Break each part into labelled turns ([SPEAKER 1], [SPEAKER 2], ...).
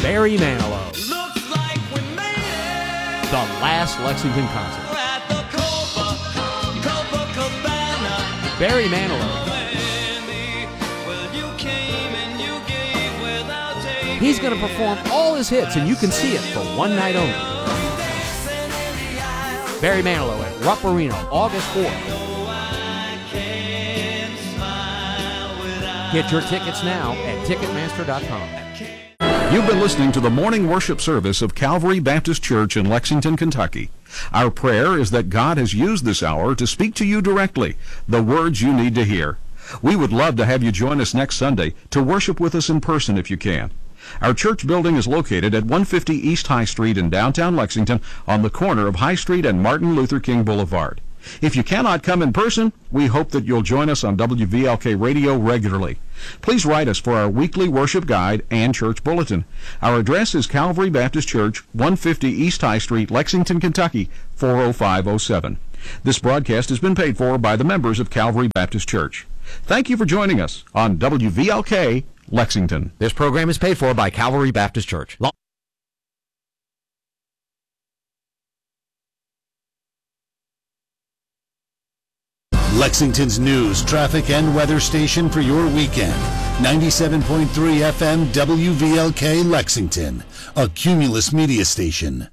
[SPEAKER 1] Barry Manilow.
[SPEAKER 2] Looks like we made it.
[SPEAKER 1] The last Lexington concert.
[SPEAKER 2] At the Copacabana.
[SPEAKER 1] Barry Manilow.
[SPEAKER 2] Well, you came and you gave without taking.
[SPEAKER 1] He's going to perform all his hits, and you can see it for one night only. Barry Manilow at Rupp Arena, August 4th. Get your tickets now at Ticketmaster.com.
[SPEAKER 3] You've been listening to the morning worship service of Calvary Baptist Church in Lexington, Kentucky. Our prayer is that God has used this hour to speak to you directly, the words you need to hear. We would love to have you join us next Sunday to worship with us in person if you can. Our church building is located at 150 East High Street in downtown Lexington on the corner of High Street and Martin Luther King Boulevard. If you cannot come in person, we hope that you'll join us on WVLK Radio regularly. Please write us for our weekly worship guide and church bulletin. Our address is Calvary Baptist Church, 150 East High Street, Lexington, Kentucky, 40507. This broadcast has been paid for by the members of Calvary Baptist Church. Thank you for joining us on WVLK Lexington.
[SPEAKER 1] This program is paid for by Calvary Baptist Church.
[SPEAKER 4] Lexington's news, traffic, and weather station for your weekend. 97.3 FM WVLK Lexington, a Cumulus media station.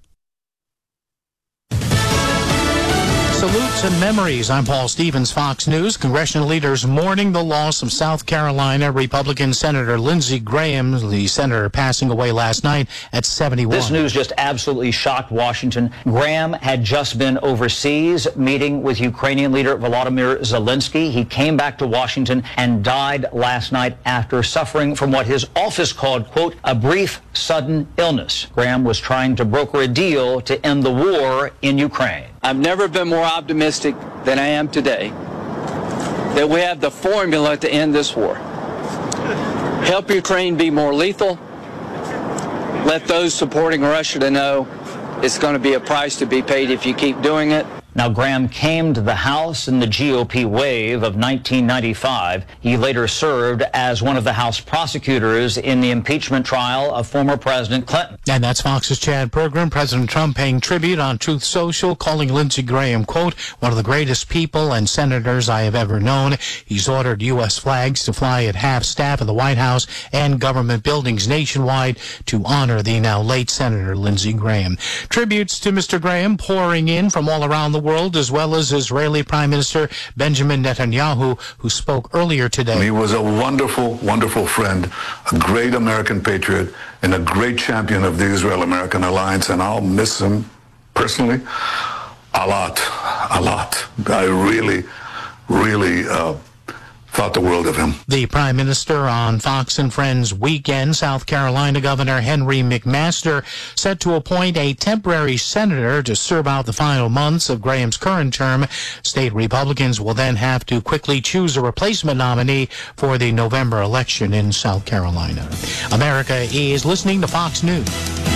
[SPEAKER 5] Salutes and memories. I'm Paul Stevens, Fox News. Congressional leaders mourning the loss of South Carolina Republican Senator Lindsey Graham, the senator passing away last night at 71.
[SPEAKER 6] This news just absolutely shocked Washington. Graham had just been overseas meeting with Ukrainian leader Volodymyr Zelensky. He came back to Washington and died last night after suffering from what his office called, quote, a brief, sudden illness. Graham was trying to broker a deal to end the war in Ukraine.
[SPEAKER 7] I've never been more optimistic than I am today that we have the formula to end this war. Help Ukraine be more lethal. Let those supporting Russia to know it's going to be a price to be paid if you keep doing it.
[SPEAKER 6] Now, Graham came to the House in the GOP wave of 1995. He later served as one of the House prosecutors in the impeachment trial of former President Clinton.
[SPEAKER 5] And that's Fox's Chad program. President Trump paying tribute on Truth Social, calling Lindsey Graham, quote, one of the greatest people and senators I have ever known. He's ordered U.S. flags to fly at half-staff of the White House and government buildings nationwide to honor the now late Senator Lindsey Graham. Tributes to Mr. Graham pouring in from all around the world, as well as Israeli Prime Minister Benjamin Netanyahu, who spoke earlier today.
[SPEAKER 8] He was a wonderful, wonderful friend, a great American patriot, and a great champion of the Israel-American alliance, and I'll miss him personally a lot. I really thought the world of him.
[SPEAKER 5] The Prime Minister on Fox and Friends Weekend, South Carolina Governor Henry McMaster set to appoint a temporary senator to serve out the final months of Graham's current term. State Republicans will then have to quickly choose a replacement nominee for the November election in South Carolina. America is listening to Fox News.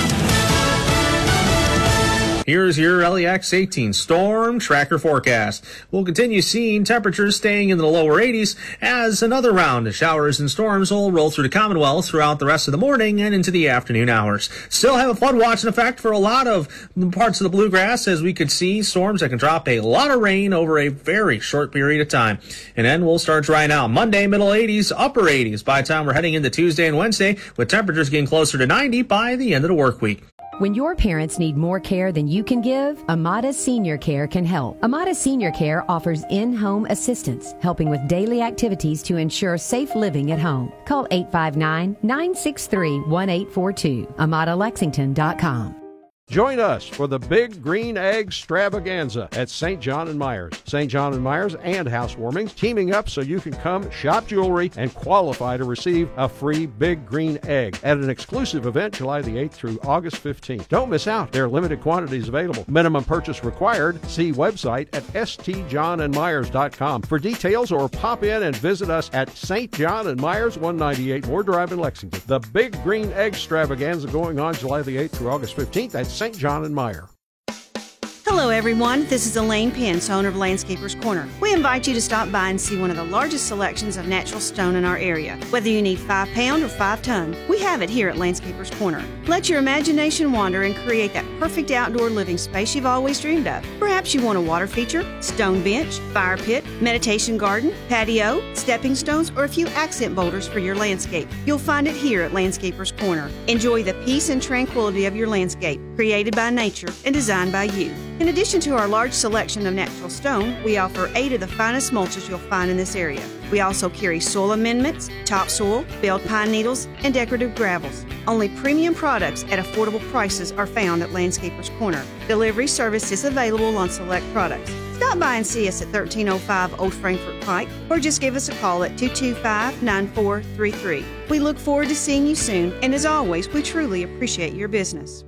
[SPEAKER 9] Here's your LEX 18 storm tracker forecast. We'll continue seeing temperatures staying in the lower 80s as another round of showers and storms will roll through the Commonwealth throughout the rest of the morning and into the afternoon hours. Still have a flood watch in effect for a lot of parts of the bluegrass, as we could see storms that can drop a lot of rain over a very short period of time. And then we'll start drying out. Monday, middle 80s, upper 80s by the time we're heading into Tuesday and Wednesday, with temperatures getting closer to 90 by the end of the work week.
[SPEAKER 10] When your parents need more care than you can give, Amada Senior Care can help. Amada Senior Care offers in-home assistance, helping with daily activities to ensure safe living at home. Call 859-963-1842. AmadaLexington.com.
[SPEAKER 11] Join us for the Big Green Egg Extravaganza at St. John & Myers. St. John & Myers and Housewarming teaming up so you can come shop jewelry and qualify to receive a free Big Green Egg at an exclusive event July the 8th through August 15th. Don't miss out. There are limited quantities available. Minimum purchase required. See website at stjohnandmyers.com for details, or pop in and visit us at St. John & Myers, 198 Moore Drive in Lexington. The Big Green Egg Extravaganza going on July the 8th through August 15th at St. John & Meyer.
[SPEAKER 12] Hello everyone, this is Elaine Pence, owner of Landscapers Corner. We invite you to stop by and see one of the largest selections of natural stone in our area. Whether you need 5 pound or 5 ton, we have it here at Landscapers Corner. Let your imagination wander and create that perfect outdoor living space you've always dreamed of. Perhaps you want a water feature, stone bench, fire pit, meditation garden, patio, stepping stones, or a few accent boulders for your landscape. You'll find it here at Landscapers Corner. Enjoy the peace and tranquility of your landscape, created by nature and designed by you. In addition to our large selection of natural stone, we offer 8 of the finest mulches you'll find in this area. We also carry soil amendments, topsoil, belled pine needles, and decorative gravels. Only premium products at affordable prices are found at Landscapers Corner. Delivery service is available on select products. Stop by and see us at 1305 Old Frankfort Pike, or just give us a call at 225-9433. We look forward to seeing you soon, and as always, we truly appreciate your business.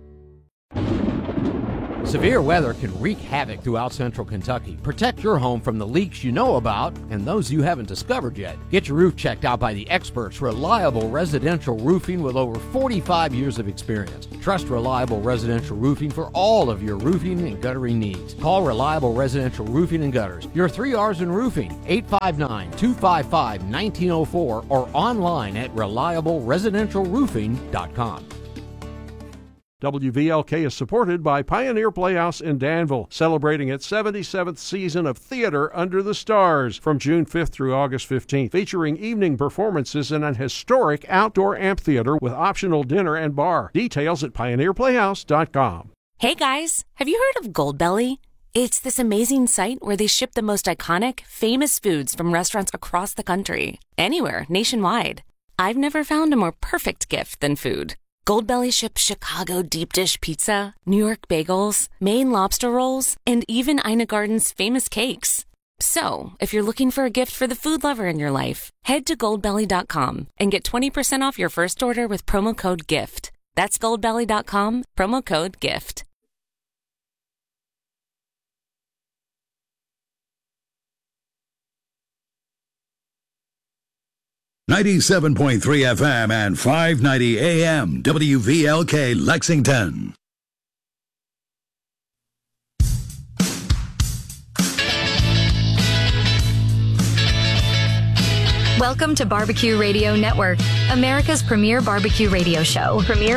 [SPEAKER 1] Severe weather can wreak havoc throughout central Kentucky. Protect your home from the leaks you know about and those you haven't discovered yet. Get your roof checked out by the experts, Reliable Residential Roofing, with over 45 years of experience. Trust Reliable Residential Roofing for all of your roofing and guttering needs. Call Reliable Residential Roofing and Gutters. Your 3 R's in roofing, 859-255-1904, or online at reliableresidentialroofing.com.
[SPEAKER 11] WVLK is supported by Pioneer Playhouse in Danville, celebrating its 77th season of Theater Under the Stars from June 5th through August 15th, featuring evening performances in an historic outdoor amphitheater with optional dinner and bar. Details at pioneerplayhouse.com.
[SPEAKER 13] Hey guys, have you heard of Goldbelly? It's this amazing site where they ship the most iconic, famous foods from restaurants across the country, anywhere, nationwide. I've never found a more perfect gift than food. Goldbelly ships Chicago deep dish pizza, New York bagels, Maine lobster rolls, and even Ina Garden's famous cakes. So, if you're looking for a gift for the food lover in your life, head to goldbelly.com and get 20% off your first order with promo code GIFT. That's goldbelly.com, promo code GIFT.
[SPEAKER 4] .3 FM and 590 AM WVLK Lexington.
[SPEAKER 14] Welcome to Barbecue Radio Network, America's premier barbecue radio show.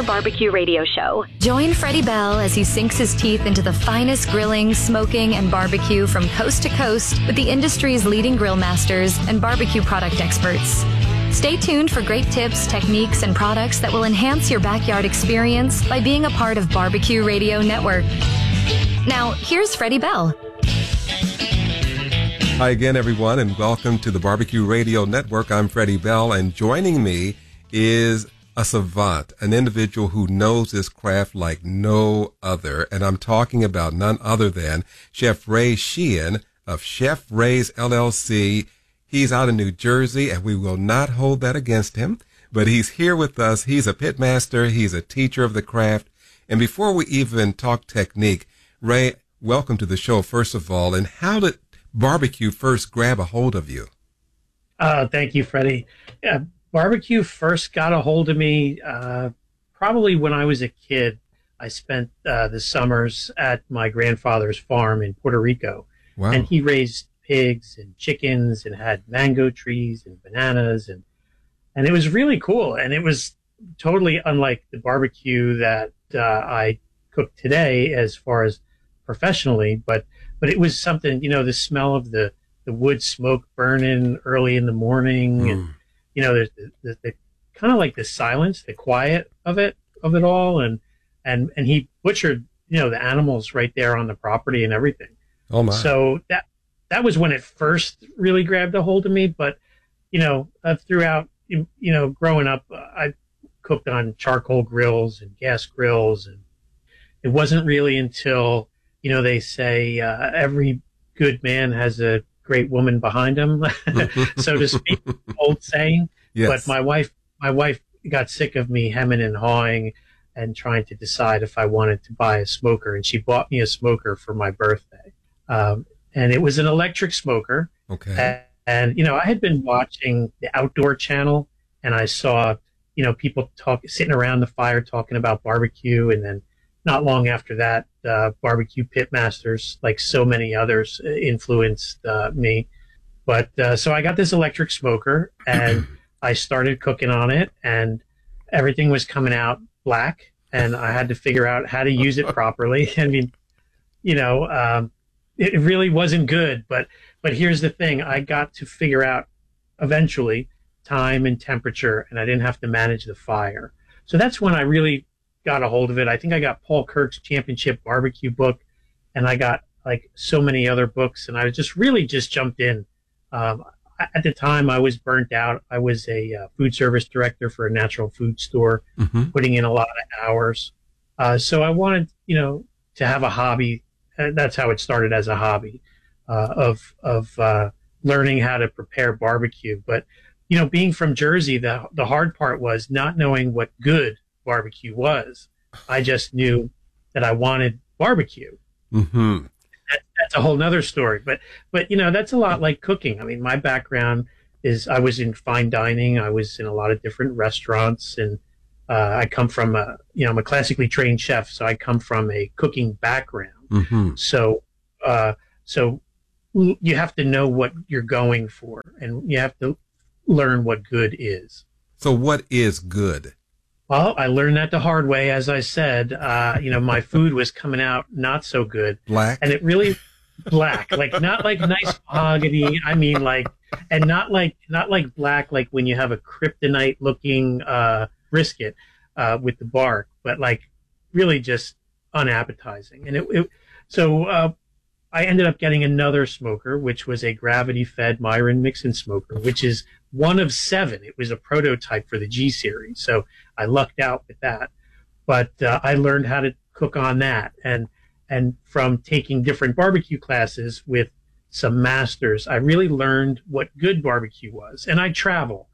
[SPEAKER 14] Join Freddie Bell as he sinks his teeth into the finest grilling, smoking, and barbecue from coast to coast with the industry's leading grill masters and barbecue product experts. Stay tuned for great tips, techniques, and products that will enhance your backyard experience by being a part of Barbecue Radio Network. Now, here's Freddie Bell.
[SPEAKER 15] Hi again, everyone, and welcome to the Barbecue Radio Network. I'm Freddie Bell, and joining me is a savant, an individual who knows this craft like no other, and I'm talking about none other than Chef Ray Sheehan of Chef Ray's LLC. He's out in New Jersey, and we will not hold that against him, but he's here with us. He's a pitmaster. He's a teacher of the craft. And before we even talk technique, Ray, welcome to the show, first of all. And how did barbecue first grab a hold of you?
[SPEAKER 16] Thank you, Freddie. Barbecue first got a hold of me probably when I was a kid. I spent the summers at my grandfather's farm in Puerto Rico.
[SPEAKER 15] Wow.
[SPEAKER 16] And he raised pigs and chickens and had mango trees and bananas, and it was really cool. And it was totally unlike the barbecue that I cook today as far as professionally, but it was something, you know, the smell of the wood smoke burning early in the morning, and you know, the kind of like the silence, the quiet of it all, and he butchered, you know, the animals right there on the property and everything.
[SPEAKER 15] Oh my!
[SPEAKER 16] So that was when it first really grabbed a hold of me. But, you know, throughout, you know, growing up, I cooked on charcoal grills and gas grills. And it wasn't really until, you know, they say every good man has a great woman behind him, so to speak, old saying.
[SPEAKER 15] Yes.
[SPEAKER 16] But my wife got sick of me hemming and hawing and trying to decide if I wanted to buy a smoker. And she bought me a smoker for my birthday. And it was an electric smoker.
[SPEAKER 15] Okay.
[SPEAKER 16] And, you know, I had been watching the Outdoor Channel, and I saw, you know, people sitting around the fire talking about barbecue. And then not long after that, Barbecue Pitmasters, like so many others, influenced me. But so I got this electric smoker, and I started cooking on it, and everything was coming out black, and I had to figure out how to use it properly. I mean, it really wasn't good, but here's the thing. I got to figure out eventually time and temperature, and I didn't have to manage the fire. So that's when I really got a hold of it. I think I got Paul Kirk's Championship Barbecue book, and I got like so many other books, and I just jumped in. At the time, I was burnt out. I was a food service director for a natural food store, putting in a lot of hours. So I wanted, to have a hobby. That's how it started, as a hobby of learning how to prepare barbecue. But, being from Jersey, the hard part was not knowing what good barbecue was. I just knew that I wanted barbecue.
[SPEAKER 15] Mm-hmm.
[SPEAKER 16] That's a whole nother story. But that's a lot like cooking. I mean, my background is I was in fine dining. I was in a lot of different restaurants, and I come from I'm a classically trained chef, so I come from a cooking background.
[SPEAKER 15] Mm-hmm.
[SPEAKER 16] So you have to know what you're going for, and you have to learn what good is.
[SPEAKER 15] So what is good?
[SPEAKER 16] Well, I learned that the hard way. As I said, my food was coming out not so good.
[SPEAKER 15] Black?
[SPEAKER 16] And it really black, like not like nice mahogany. I mean, and not like black, like when you have a kryptonite looking brisket with the bark, but like really just unappetizing. And so I ended up getting another smoker, which was a gravity-fed Myron Mixon smoker, which is one of 7. It was a prototype for the G series, so I lucked out with that. But I learned how to cook on that, and from taking different barbecue classes with some masters, I really learned what good barbecue was. And I traveled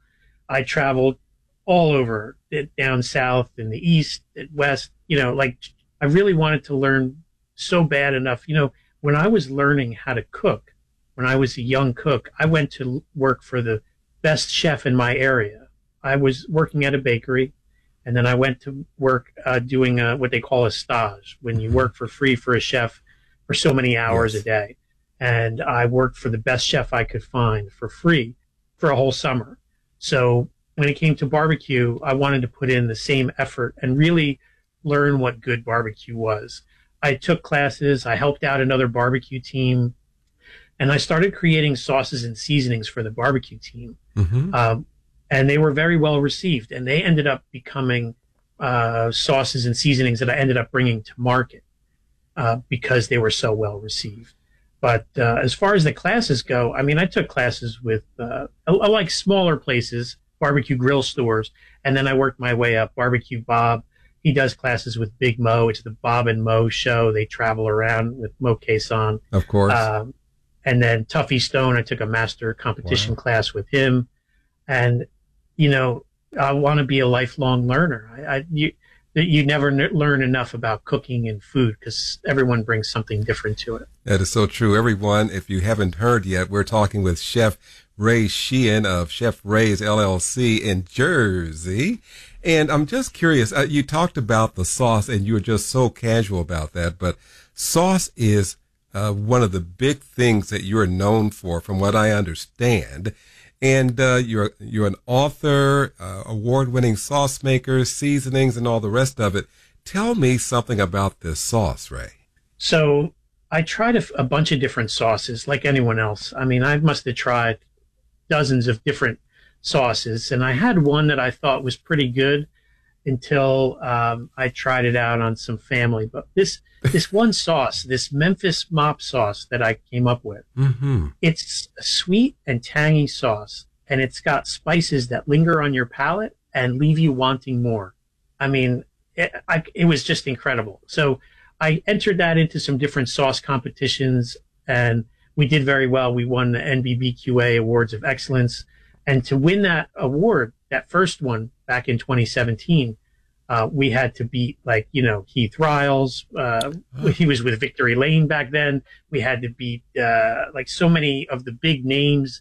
[SPEAKER 16] all over, down south, in the east, west. I really wanted to learn so bad enough. When I was learning how to cook, when I was a young cook, I went to work for the best chef in my area. I was working at a bakery, and then I went to work doing what they call a stage, when you work for free for a chef for so many hours a day. And I worked for the best chef I could find for free for a whole summer. So when it came to barbecue, I wanted to put in the same effort and really learn what good barbecue was. I took classes, I helped out another barbecue team, and I started creating sauces and seasonings for the barbecue team.
[SPEAKER 15] Mm-hmm.
[SPEAKER 16] And they were very well received, and they ended up becoming sauces and seasonings that I ended up bringing to market because they were so well received. But as far as the classes go, I mean, I took classes with like smaller places, barbecue grill stores, and then I worked my way up. Barbecue Bob, he does classes with Big Mo. It's the Bob and Mo show. They travel around with Mo Quezon.
[SPEAKER 15] Of course.
[SPEAKER 16] And then Tuffy Stone, I took a master competition class with him. And, I want to be a lifelong learner. You never learn enough about cooking and food because everyone brings something different to it.
[SPEAKER 15] That is so true. Everyone, if you haven't heard yet, we're talking with Chef Ray Sheehan of Chef Ray's LLC in Jersey. And I'm just curious, you talked about the sauce and you were just so casual about that, but sauce is one of the big things that you're known for, from what I understand. And you're an author, award-winning sauce maker, seasonings, and all the rest of it. Tell me something about this sauce, Ray.
[SPEAKER 16] So I tried a bunch of different sauces like anyone else. I mean, I must have tried dozens of different sauces, and I had one that I thought was pretty good until I tried it out on some family. But this one sauce, this Memphis mop sauce that I came up with, it's a sweet and tangy sauce, and it's got spices that linger on your palate and leave you wanting more. I mean, it was just incredible. So I entered that into some different sauce competitions, and we did very well. We won the NBBQA Awards of Excellence. And to win that award, that first one back in 2017, we had to beat Keith Riles. He was with Victory Lane back then. We had to beat so many of the big names,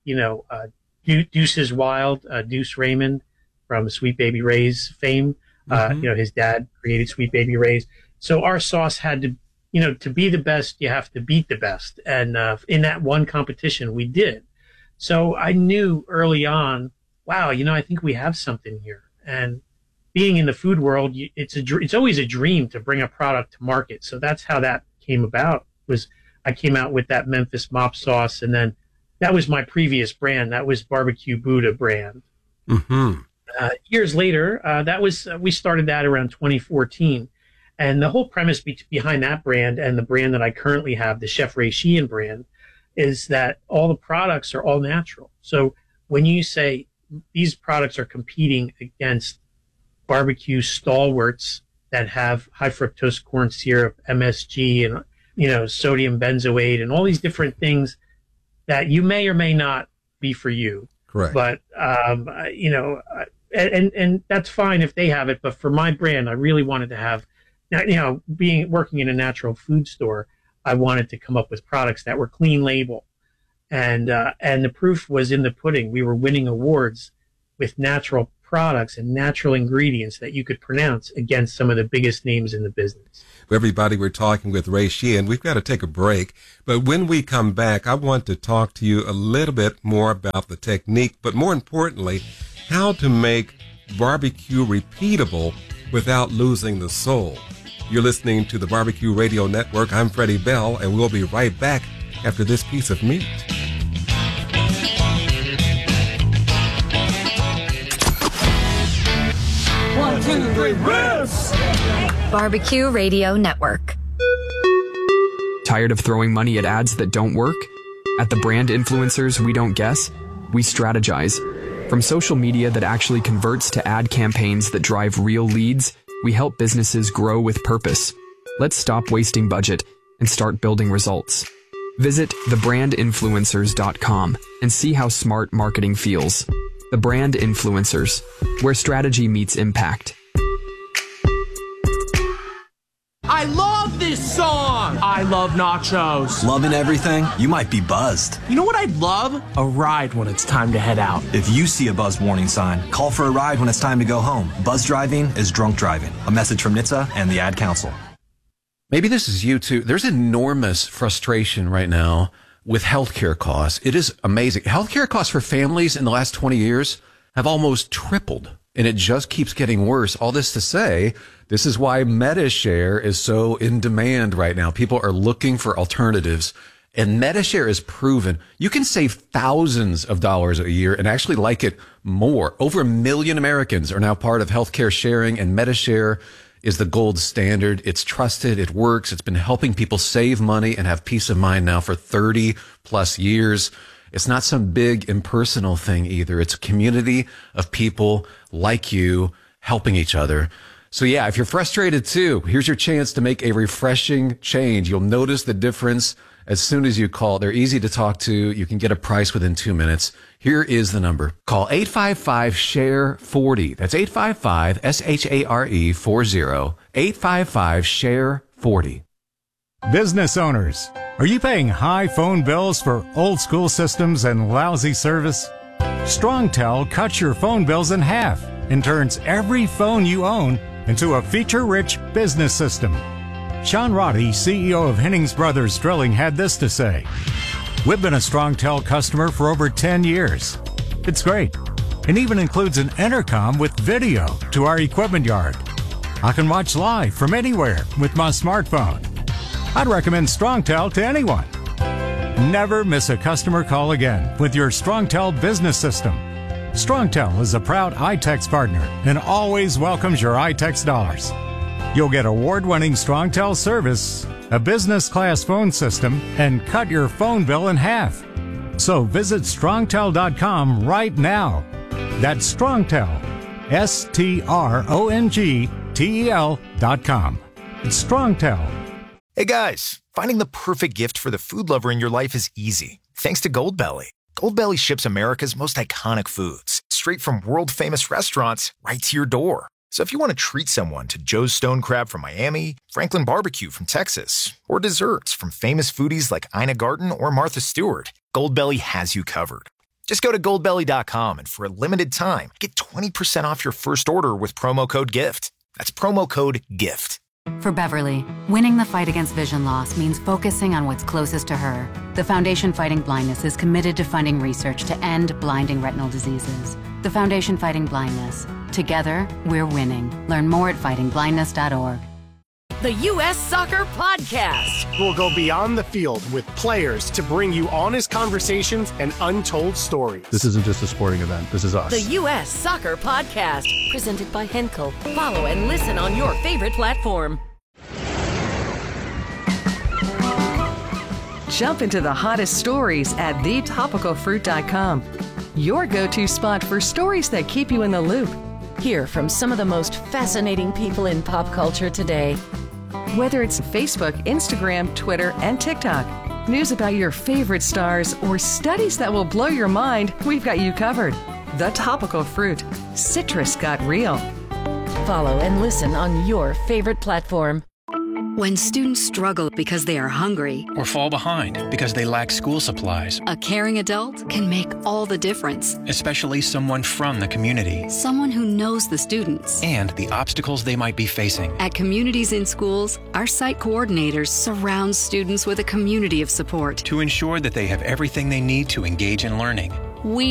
[SPEAKER 16] Deuce's Wild, Deuce Raymond from Sweet Baby Ray's fame. His dad created Sweet Baby Ray's. So our sauce had to to be the best, you have to beat the best. And in that one competition, we did. So I knew early on, wow, I think we have something here. And being in the food world, it's always a dream to bring a product to market. So that's how that came about. Was I came out with that Memphis mop sauce, and then that was my previous brand. That was Barbecue Buddha brand.
[SPEAKER 15] Mm-hmm.
[SPEAKER 16] Years later, we started that around 2014. And the whole premise behind that brand and the brand that I currently have, the Chef Ray Sheehan brand, is that all the products are all natural. So when you say these products are competing against barbecue stalwarts that have high fructose corn syrup, MSG, and sodium benzoate, and all these different things that you may or may not be for you.
[SPEAKER 15] Correct.
[SPEAKER 16] But and that's fine if they have it. But for my brand, I really wanted to have, working in a natural food store, I wanted to come up with products that were clean label, and the proof was in the pudding. We were winning awards with natural products and natural ingredients that you could pronounce against some of the biggest names in the business.
[SPEAKER 15] Everybody, we're talking with Ray Sheehan. We've got to take a break, but when we come back, I want to talk to you a little bit more about the technique, but more importantly, how to make barbecue repeatable without losing the soul. You're listening to the Barbecue Radio Network. I'm Freddie Bell, and we'll be right back after this piece of meat.
[SPEAKER 2] One, two, three, ribs!
[SPEAKER 14] Barbecue Radio Network.
[SPEAKER 17] Tired of throwing money at ads that don't work? At the Brand Influencers We Don't Guess, we strategize. From social media that actually converts to ad campaigns that drive real leads, we help businesses grow with purpose. Let's stop wasting budget and start building results. Visit thebrandinfluencers.com and see how smart marketing feels. The Brand Influencers, where strategy meets impact.
[SPEAKER 18] I love this song! I love nachos.
[SPEAKER 19] Loving everything? You might be buzzed.
[SPEAKER 18] You know what I'd love? A ride when it's time to head out.
[SPEAKER 19] If you see a buzz warning sign, call for a ride when it's time to go home. Buzz driving is drunk driving. A message from NHTSA and the Ad Council.
[SPEAKER 20] Maybe this is you too. There's enormous frustration right now with healthcare costs. It is amazing. Healthcare costs for families in the last 20 years have almost tripled, and it just keeps getting worse. All this to say, this is why MediShare is so in demand right now. People are looking for alternatives, and MediShare is proven you can save thousands of dollars a year and actually like it more. Over 1 million Americans are now part of healthcare sharing, and MediShare is the gold standard. It's trusted. It works. It's been helping people save money and have peace of mind now for 30 plus years. It's not some big impersonal thing either. It's a community of people like you helping each other. So yeah, if you're frustrated too, here's your chance to make a refreshing change. You'll notice the difference as soon as you call. They're easy to talk to. You can get a price within 2 minutes. Here is the number. Call 855-SHARE-40. That's 855-SHARE-40. 855-SHARE-40.
[SPEAKER 21] Business owners, are you paying high phone bills for old school systems and lousy service? StrongTel cuts your phone bills in half and turns every phone you own into a feature-rich business system. Sean Roddy, CEO of Hennings Brothers Drilling, had this to say. We've been a StrongTel customer for over 10 years. It's great. It even includes an intercom with video to our equipment yard. I can watch live from anywhere with my smartphone. I'd recommend StrongTel to anyone. Never miss a customer call again with your StrongTel business system. StrongTel is a proud iTex partner and always welcomes your iTex dollars. You'll get award-winning StrongTel service, a business-class phone system, and cut your phone bill in half. So visit StrongTel.com right now. That's StrongTel, StrongTel.com. It's StrongTel.
[SPEAKER 22] Hey guys, finding the perfect gift for the food lover in your life is easy, thanks to Goldbelly. Goldbelly ships America's most iconic foods, straight from world-famous restaurants right to your door. So if you want to treat someone to Joe's Stone Crab from Miami, Franklin Barbecue from Texas, or desserts from famous foodies like Ina Garten or Martha Stewart, Goldbelly has you covered. Just go to Goldbelly.com and for a limited time, get 20% off your first order with promo code GIFT. That's promo code GIFT.
[SPEAKER 3] For Beverly, winning the fight against vision loss means focusing on what's closest to her. The Foundation Fighting Blindness is committed to funding research to end blinding retinal diseases. The Foundation Fighting Blindness. Together, we're winning. Learn more at fightingblindness.org.
[SPEAKER 7] The U.S. Soccer Podcast.
[SPEAKER 23] We'll go beyond the field with players to bring you honest conversations and untold stories.
[SPEAKER 24] This isn't just a sporting event. This is us.
[SPEAKER 7] The U.S. Soccer Podcast. Presented by Henkel. Follow and listen on your favorite platform.
[SPEAKER 25] Jump into the hottest stories at thetopicalfruit.com. Your go-to spot for stories that keep you in the loop.
[SPEAKER 7] Hear from some of the most fascinating people in pop culture today.
[SPEAKER 25] Whether it's Facebook, Instagram, Twitter, and TikTok, news about your favorite stars, or studies that will blow your mind, we've got you covered. The Topical Fruit. Citrus got real.
[SPEAKER 7] Follow and listen on your favorite platform.
[SPEAKER 26] When students struggle because they are hungry
[SPEAKER 27] or fall behind because they lack school supplies,
[SPEAKER 26] a caring adult can make all the difference.
[SPEAKER 27] Especially someone from the community.
[SPEAKER 26] Someone who knows the students
[SPEAKER 27] and the obstacles they might be facing.
[SPEAKER 26] At Communities in Schools, our site coordinators surround students with a community of support
[SPEAKER 27] to ensure that they have everything they need to engage in learning.
[SPEAKER 26] We